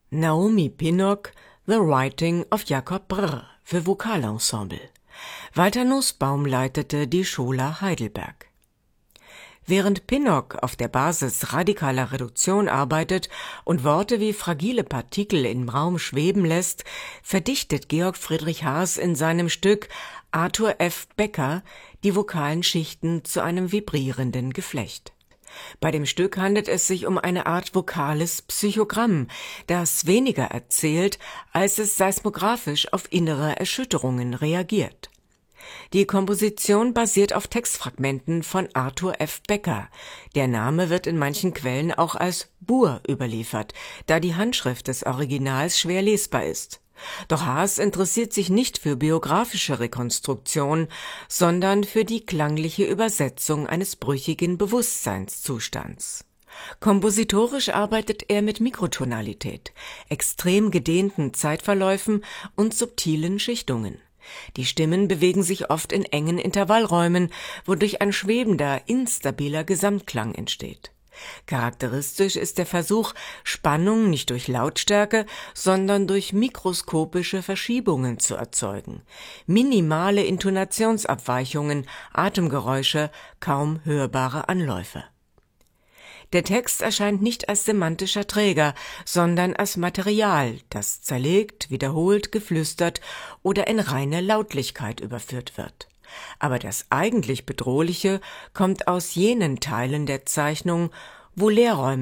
Naomi Pinnock, The Writing of Jacob Brr für Vokalensemble. Walter Nussbaum leitete die Schola Heidelberg. Während Pinnock auf der Basis radikaler Reduktion arbeitet und Worte wie fragile Partikel im Raum schweben lässt, verdichtet Georg Friedrich Haas in seinem Stück Arthur F. Becker die vokalen Schichten zu einem vibrierenden Geflecht. Bei dem Stück handelt es sich um eine Art vokales Psychogramm, das weniger erzählt, als es seismographisch auf innere Erschütterungen reagiert. Die Komposition basiert auf Textfragmenten von Arthur F. Becker. Der Name wird in manchen Quellen auch als Bur überliefert, da die Handschrift des Originals schwer lesbar ist. Doch Haas interessiert sich nicht für biografische Rekonstruktion, sondern für die klangliche Übersetzung eines brüchigen Bewusstseinszustands. Kompositorisch arbeitet er mit Mikrotonalität, extrem gedehnten Zeitverläufen und subtilen Schichtungen. Die Stimmen bewegen sich oft in engen Intervallräumen, wodurch ein schwebender, instabiler Gesamtklang entsteht. Charakteristisch ist der Versuch, Spannung nicht durch Lautstärke, sondern durch mikroskopische Verschiebungen zu erzeugen. Minimale Intonationsabweichungen, Atemgeräusche, kaum hörbare Anläufe. Der Text erscheint nicht als semantischer Träger, sondern als Material, das zerlegt, wiederholt, geflüstert oder in reine Lautlichkeit überführt wird. Aber das eigentlich Bedrohliche kommt aus jenen Teilen der Zeichnung, wo Leerräume